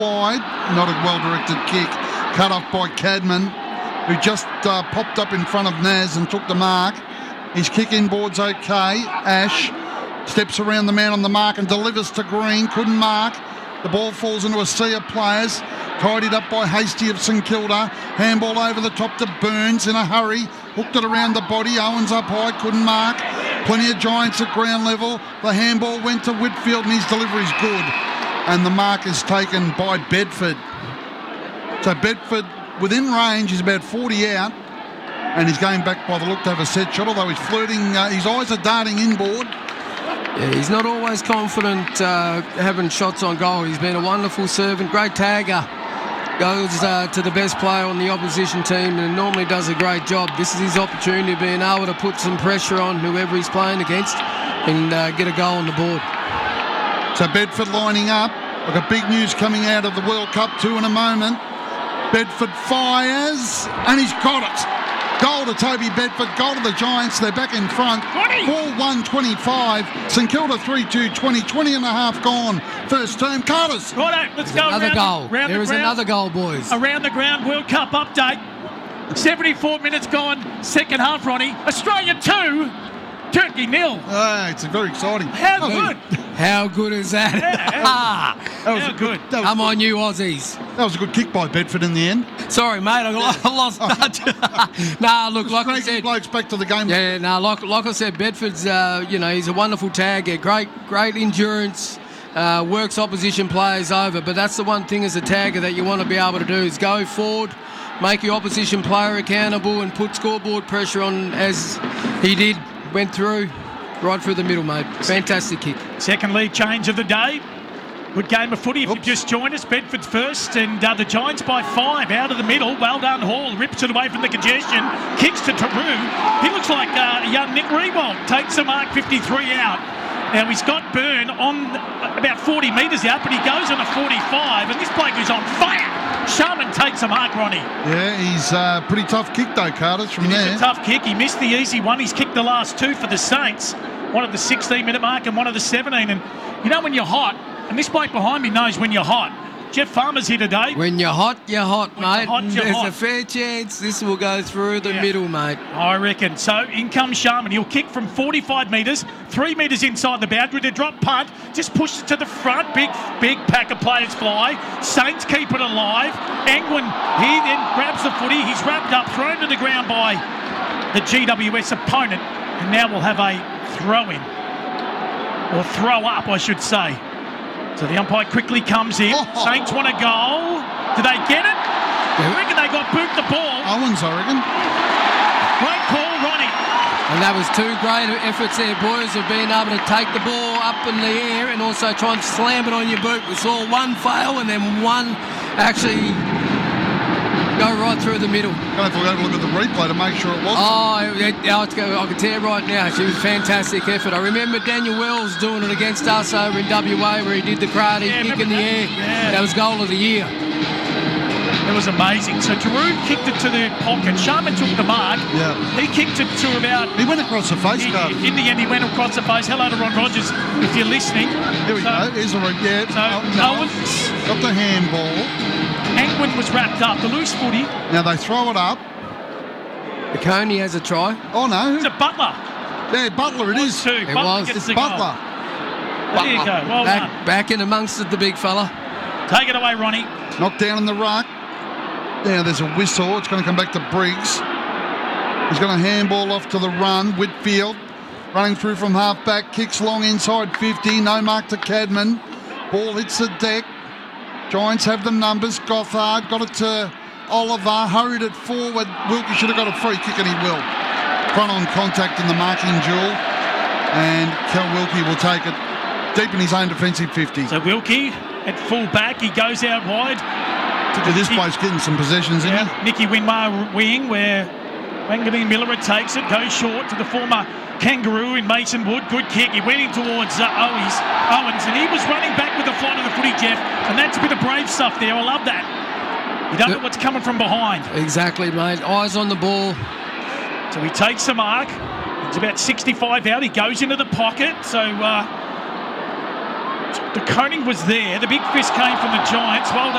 wide. Not a well-directed kick. Cut off by Cadman, who just popped up in front of Naz and took the mark. His kick inboard's okay. Ash steps around the man on the mark and delivers to Green. Couldn't mark. The ball falls into a sea of players. Tidied up by Hasty of St Kilda. Handball over the top to Burns in a hurry. Hooked it around the body. Owens up high. Couldn't mark. Plenty of Giants at ground level. The handball went to Whitfield and his delivery's good. And the mark is taken by Bedford. So Bedford within range is about 40 out. And he's going back by the look to have a set shot, although he's flirting. His eyes are darting inboard. Yeah, he's not always confident having shots on goal. He's been a wonderful servant, great tagger. Goes to the best player on the opposition team and normally does a great job. This is his opportunity, being able to put some pressure on whoever he's playing against and get a goal on the board. So Bedford lining up. I've got big news coming out of the World Cup 2 in a moment. Bedford fires and he's got it. Goal to Toby Bedford, goal to the Giants. They're back in front. 4-1-25. St Kilda 3-2-20. 20 and a half gone. First term. Carters. Righto, let's go. Another goal. There is another goal, boys. Around the ground World Cup update. 74 minutes gone. Second half, Ronnie. Australia 2. Turkey 0. It's very exciting. How good? How good is that? That was good. Come on, you Aussies. That was a good kick by Bedford in the end. Sorry, mate. I lost touch. Look, like I said, blokes back to the game. Yeah, like I said, Bedford's, he's a wonderful tagger. Great endurance. Works opposition players over. But that's the one thing as a tagger that you want to be able to do is go forward, make your opposition player accountable, and put scoreboard pressure on as he did. Went through, right through the middle, mate. Fantastic kick. Second lead change of the day. Good game of footy if you've just joined us. Bedford first and the Giants by 5 out of the middle. Well done, Hall. Rips it away from the congestion. Kicks to Taru. He looks like young Nick Rewald. Takes a mark 53 out. Now he's got Byrne on about 40 metres out, but he goes on a 45 and this bloke is on fire. Sharman takes a mark, Ronnie. Yeah, he's a pretty tough kick though, Carter's from there. It's a tough kick. He missed the easy one. He's kicked the last 2 for the Saints. One at the 16-minute mark and one at the 17. And you know when you're hot, and this bloke behind me knows when you're hot. Jeff Farmer's here today. When you're hot, mate. You're hot, There's a fair chance this will go through the middle, mate. I reckon. So in comes Sharman. He'll kick from 45 metres, 3 metres inside the boundary. The drop punt, just pushes it to the front. Big pack of players fly. Saints keep it alive. Angwin, he then grabs the footy. He's wrapped up, thrown to the ground by the GWS opponent. And now we'll have a throw-in. Or throw-up, I should say. So the umpire quickly comes in. Saints want a goal. Do they get it? I reckon they got boot the ball. Owens, I reckon. Great call, Ronnie. And that was 2 great efforts there, boys, of being able to take the ball up in the air and also try and slam it on your boot. We saw one fail and then one actually go right through the middle. Going to have a look at the replay to make sure it wasn't. I can tell you right now, she was a fantastic effort. I remember Daniel Wells doing it against us over in WA where he did the karate kick in the air. Yeah. That was goal of the year. It was amazing. So Giroud kicked it to the pocket. Sharman took the mark. Yeah. He kicked it to about... He went across the face, Carter. In the end, he went across the face. Hello to Ron Rogers, if you're listening. Here we go. Here's the Owens got the handball. Angwin was wrapped up. The loose footy. Now they throw it up. Coney has a try. Oh, no. It's a Butler. Yeah, Butler, it is. It was. It's Butler. There you go. Well done. Back in amongst it, the big fella. Take it away, Ronnie. Knocked down in the ruck. Now there's a whistle. It's going to come back to Briggs. He's going to handball off to the run. Whitfield running through from half-back. Kicks long inside 50. No mark to Cadman. Ball hits the deck. Giants have the numbers. Gothard got it to Oliver. Hurried it forward. Wilkie should have got a free kick and he will. Front on contact in the marking duel. And Kel Wilkie will take it deep in his own defensive 50. So Wilkie at full back. He goes out wide. This bloke's getting some possessions in it. Nicky Winmar wing where Wanganeen Miller takes it, goes short to the former Kangaroo in Mason Wood. Good kick. He went in towards Owens, and he was running back with the flight of the footy, Jeff. And that's a bit of brave stuff there. I love that. You don't know what's coming from behind. Exactly, mate. Eyes on the ball. So he takes the mark. It's about 65 out. He goes into the pocket. So De Koning was there. The big fist came from the Giants. Well done.